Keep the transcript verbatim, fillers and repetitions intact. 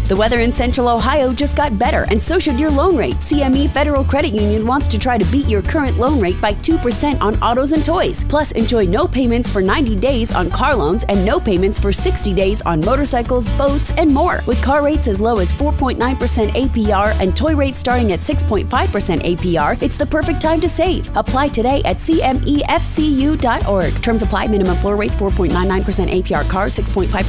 The weather in Central Ohio just got better, and so should your loan rate. C M E Federal Credit Union wants to try to beat your current loan rate by two percent on autos and toys. Plus, enjoy no payments for ninety days on car loans and no payments for sixty days on motorcycles, boats, and more. With car rates as low as four point nine percent A P R and toy rates starting at six point five percent A P R, it's the perfect time to save. Apply today at C M E F C U dot org. Terms apply. Minimum floor rates four point nine nine percent A P R cars, six point five